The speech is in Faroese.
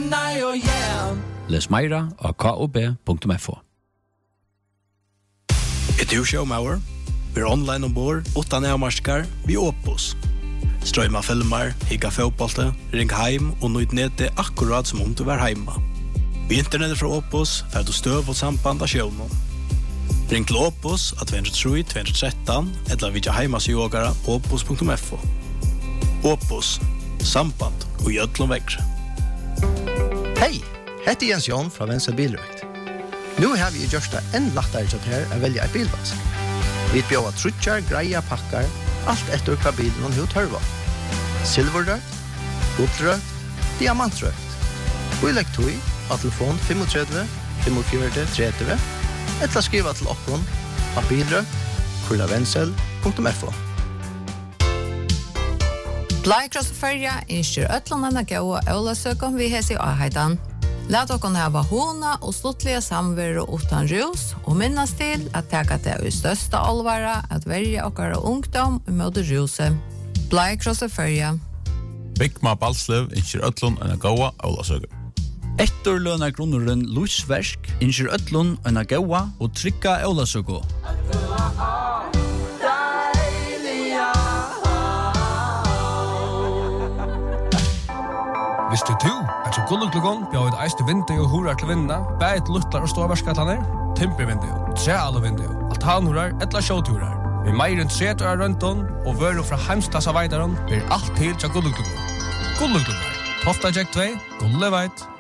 Les meira av kob.fo. Du showmauer? Vi online ombord, utan avmarskar, vi Opus. Strøyma filmer, higga fotbollte, ring heim og nøyd nede akkurat som om du var heima. Vi internettet fra Opus, for du støv og samband av sjøvnen. Ring til Opus av 203-213, eller vidja heimasjågara opus.fo. Opus, samband og gjødlom vekkre. Hei, heter Jens Jon fra Venstre Bilrøkt. Nu har vi gjort det enn lettere til her å velge et bilvask. Vi bjør trutjar, greia pakkar, alt etter hva bilen og hva tørva. Silverrøkt, gullrøkt, diamantrøkt. Og i lekktøy av telefon 35 45 30, eller skriva til okkon av bilrøkt@vensel.fo. Blaikross Färja inskjer ötlandana gå Ola sökom vi hesi ahaidan. Lät okon hava hona och stuttliga samveru utan rus och minnas till att täcka det i största allvara att välja okara ungdom mot ruse. Blaikross Färja. Bigma Balslev inskjer ötlun en goa Ola sökom. Etterlønner grunneren Lusversk inskjer ötlun en goa og trykka Olasøko. Visste du at så gulluglugon bjóð eiste vindi og hurar til vinna, bæði luttar og stórverskatlanir, timpervindi, trealuvindi, altanhurar, ella sjóturar. Vi meir enn 30 år røntun og vøru fra heimstassa veidaron blir alt til til gulluglugon. Gulluglugon, Tofta Jack 2, Gulleveit.